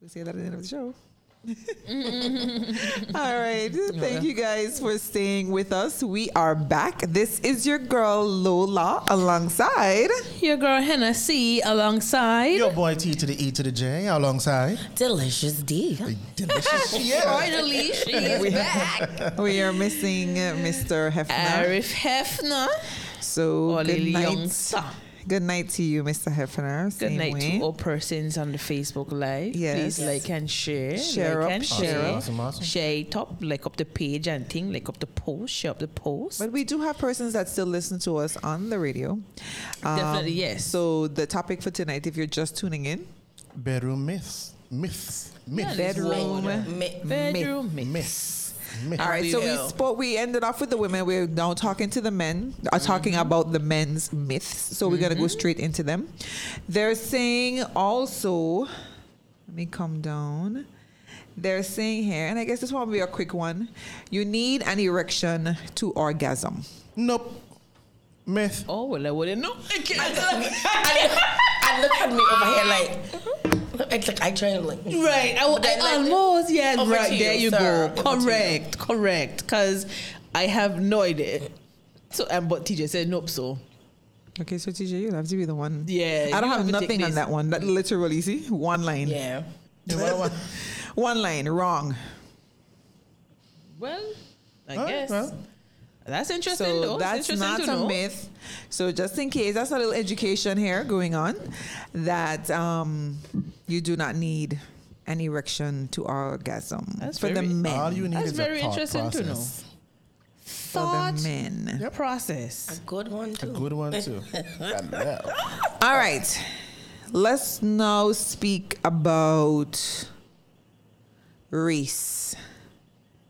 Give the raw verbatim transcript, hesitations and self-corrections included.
We say that at the end of the show. All right. Thank you guys for staying with us. We are back. This is your girl Lola alongside your girl Hennessy alongside your boy T to the E to the J alongside Delicious D. Delicious. Yeah. Finally, she is back. We are missing uh, Mister Hefner. Arif Hefner. So Or good Lily night. Youngster. Good night to you, Mister Hefner. Good Same night way. to all persons on the Facebook Live. Yes. Please Yes. like and share. Share like up, and share share. up. Awesome, awesome. Share it up, like up the page and thing, like up the post, share up the post. But we do have persons that still listen to us on the radio. Um, Definitely, yes. So the topic for tonight, if you're just tuning in, bedroom myths. Myths. Myths. Yeah, bedroom Mi- Bedroom myth. Myths. Myths. All right, so we Yeah. spoke. We ended off with the women. We're now talking to the men. Are talking about the men's myths. So we're gonna go straight into them. They're saying also. Let me come down. They're saying here, and I guess this one will be a quick one. You need an erection to orgasm. Nope. Myth. Oh, well, I wouldn't know. I can't. And look at me over here like, it's like I try to like. Right, I, But then, I like, almost, yes, over right, to there you, you sir. go. Over to Correct, correct, because I have no idea. So, um, but T J said nope, so. Okay, so T J, you'll have to be the one. Yeah, I don't you have have to take nothing on this. that one. That literally, see, one line. Yeah. One line, wrong. Well, I All right, guess. well. That's interesting, So though. that's It's not interesting a to know. myth. So just in case, that's a little education here going on, that um, you do not need an erection to orgasm That's for the very- men. All you need That's is very a thought interesting to know. process. for Thought the men. Yep. process. Good one A too. good one too. Yeah. All right. Let's now speak about race.